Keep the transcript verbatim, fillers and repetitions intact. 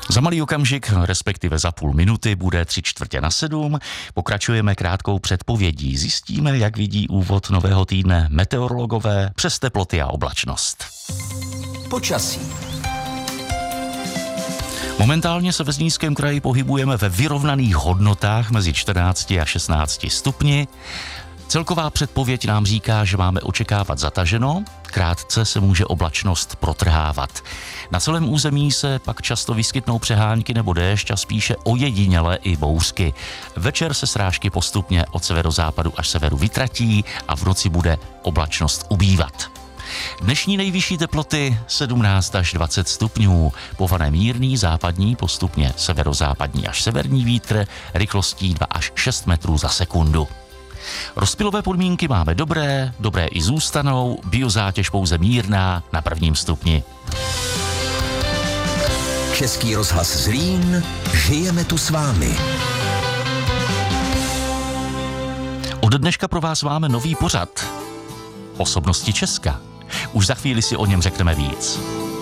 Za malý okamžik, respektive za půl minuty, bude tři čtvrtě na sedm. Pokračujeme krátkou předpovědí. Zjistíme, jak vidí úvod nového týdne meteorologové přes teploty a oblačnost. Počasí. Momentálně se ve Zlínském kraji pohybujeme ve vyrovnaných hodnotách mezi čtrnácti a šestnácti stupni. Celková předpověď nám říká, že máme očekávat zataženo, krátce se může oblačnost protrhávat. Na celém území se pak často vyskytnou přehánky nebo déšť a spíše ojedinělé i bouřky. Večer se srážky postupně od severozápadu až severu vytratí a v noci bude oblačnost ubývat. Dnešní nejvyšší teploty sedmnáct až dvacet stupňů, povane mírný západní, postupně severozápadní až severní vítr, rychlostí dva až šest metrů za sekundu. Rozptylové podmínky máme dobré, dobré i zůstanou, biozátěž pouze mírná na prvním stupni. Český rozhlas Zlín, žijeme tu s vámi. Od dneška pro vás máme nový pořad. Osobnosti Česka. Už za chvíli si o něm řekneme víc.